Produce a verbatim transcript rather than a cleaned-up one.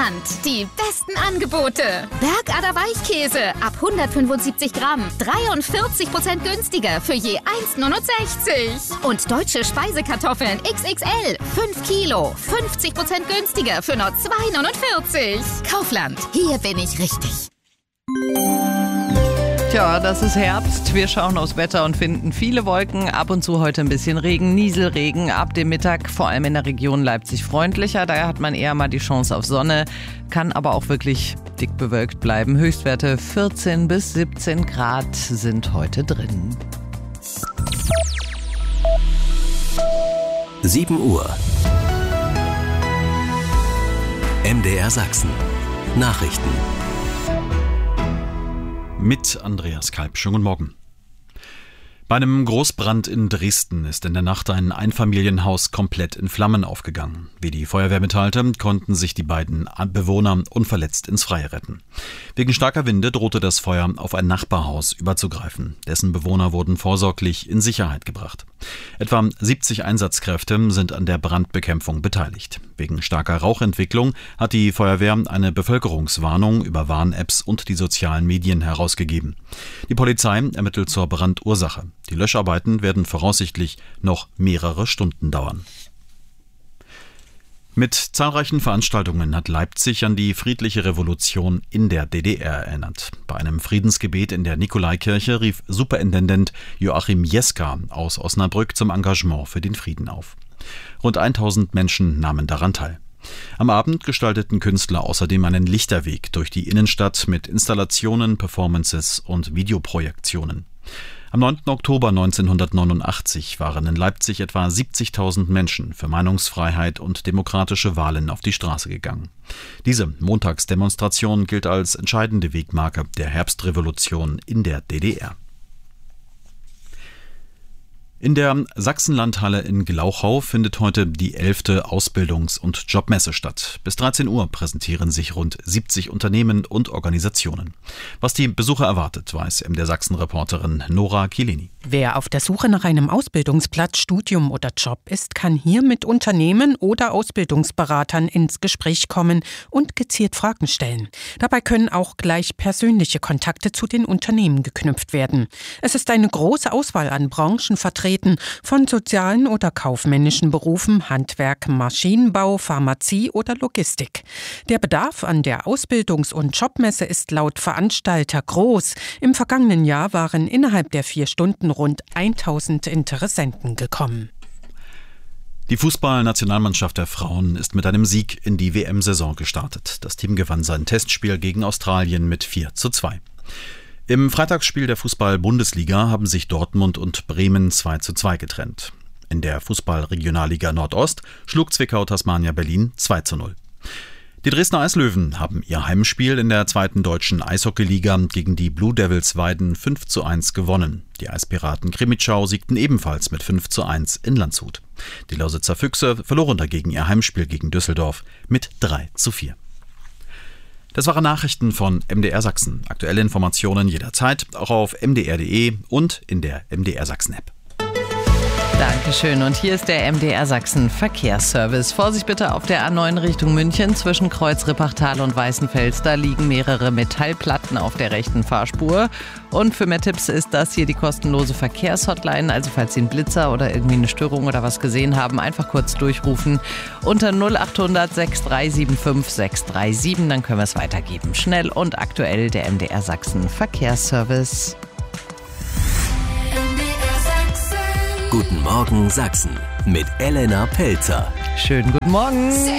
Kaufland. Die besten Angebote. Bergader Weichkäse ab hundertfünfundsiebzig Gramm. dreiundvierzig Prozent günstiger für je eins Komma neunundsechzig. Und deutsche Speisekartoffeln X X L. fünf Kilo. fünfzig Prozent günstiger für nur zwei Komma neunundvierzig. Kaufland. Hier bin ich richtig. Tja, das ist Herbst. Wir schauen aufs Wetter und finden viele Wolken. Ab und zu heute ein bisschen Regen, Nieselregen. Ab dem Mittag, vor allem in der Region Leipzig, freundlicher. Daher hat man eher mal die Chance auf Sonne. Kann aber auch wirklich dick bewölkt bleiben. Höchstwerte vierzehn bis siebzehn Grad sind heute drin. sieben Uhr. M D R Sachsen. Nachrichten. Mit Andreas Kalb. Schönen guten Morgen. Bei einem Großbrand in Dresden ist in der Nacht ein Einfamilienhaus komplett in Flammen aufgegangen. Wie die Feuerwehr mitteilte, konnten sich die beiden Bewohner unverletzt ins Freie retten. Wegen starker Winde drohte das Feuer auf ein Nachbarhaus überzugreifen. Dessen Bewohner wurden vorsorglich in Sicherheit gebracht. Etwa siebzig Einsatzkräfte sind an der Brandbekämpfung beteiligt. Wegen starker Rauchentwicklung hat die Feuerwehr eine Bevölkerungswarnung über Warn-Apps und die sozialen Medien herausgegeben. Die Polizei ermittelt zur Brandursache. Die Löscharbeiten werden voraussichtlich noch mehrere Stunden dauern. Mit zahlreichen Veranstaltungen hat Leipzig an die friedliche Revolution in der D D R erinnert. Bei einem Friedensgebet in der Nikolaikirche rief Superintendent Joachim Jeska aus Osnabrück zum Engagement für den Frieden auf. Rund tausend Menschen nahmen daran teil. Am Abend gestalteten Künstler außerdem einen Lichterweg durch die Innenstadt mit Installationen, Performances und Videoprojektionen. Am neunten Oktober neunzehnhundertneunundachtzig waren in Leipzig etwa siebzigtausend Menschen für Meinungsfreiheit und demokratische Wahlen auf die Straße gegangen. Diese Montagsdemonstration gilt als entscheidende Wegmarke der Herbstrevolution in der D D R. In der Sachsenlandhalle in Glauchau findet heute die elfte Ausbildungs- und Jobmesse statt. Bis dreizehn Uhr präsentieren sich rund siebzig Unternehmen und Organisationen. Was die Besucher erwartet, weiß M D R Sachsen-Reporterin Nora Kilini. Wer auf der Suche nach einem Ausbildungsplatz, Studium oder Job ist, kann hier mit Unternehmen oder Ausbildungsberatern ins Gespräch kommen und gezielt Fragen stellen. Dabei können auch gleich persönliche Kontakte zu den Unternehmen geknüpft werden. Es ist eine große Auswahl an Branchenvertretern, von sozialen oder kaufmännischen Berufen, Handwerk, Maschinenbau, Pharmazie oder Logistik. Der Bedarf an der Ausbildungs- und Jobmesse ist laut Veranstalter groß. Im vergangenen Jahr waren innerhalb der vier Stunden rund tausend Interessenten gekommen. Die Fußball-Nationalmannschaft der Frauen ist mit einem Sieg in die W M-Saison gestartet. Das Team gewann sein Testspiel gegen Australien mit vier zu zwei. Im Freitagsspiel der Fußball-Bundesliga haben sich Dortmund und Bremen zwei zu zwei getrennt. In der Fußball-Regionalliga Nordost schlug Zwickau Tasmania Berlin zwei zu null. Die Dresdner Eislöwen haben ihr Heimspiel in der zweiten deutschen Eishockeyliga gegen die Blue Devils Weiden fünf zu eins gewonnen. Die Eispiraten Krimitschau siegten ebenfalls mit fünf zu eins in Landshut. Die Lausitzer Füchse verloren dagegen ihr Heimspiel gegen Düsseldorf mit drei zu vier. Das waren Nachrichten von M D R Sachsen. Aktuelle Informationen jederzeit, auch auf m d r punkt d e und in der M D R Sachsen App. Dankeschön. Und hier ist der M D R Sachsen Verkehrsservice. Vorsicht bitte auf der A neun Richtung München zwischen Kreuz Rippachtal und Weißenfels. Da liegen mehrere Metallplatten auf der rechten Fahrspur. Und für mehr Tipps ist das hier die kostenlose Verkehrshotline. Also falls Sie einen Blitzer oder irgendwie eine Störung oder was gesehen haben, einfach kurz durchrufen unter null achthundert sechs drei sieben fünf sechs drei sieben. Dann können wir es weitergeben. Schnell und aktuell der M D R Sachsen Verkehrsservice. Guten Morgen Sachsen mit Elena Pelzer. Schönen guten Morgen.